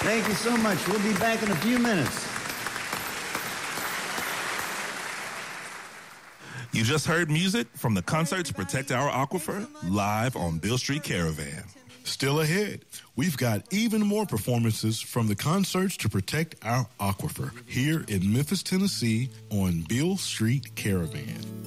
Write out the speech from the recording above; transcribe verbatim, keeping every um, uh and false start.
Thank you so much. We'll be back in a few minutes. You just heard music from the Concert to Protect Our Aquifer live on Beale Street Caravan. Still ahead, we've got even more performances from the Concerts to Protect Our Aquifer here in Memphis, Tennessee on Beale Street Caravan.